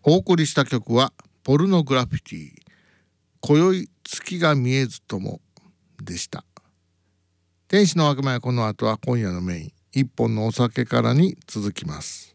お送りした曲はポルノグラフィティ、今宵月が見えずともでした。天使の悪魔やこの後は今夜のメイン、一本のお酒からに続きます。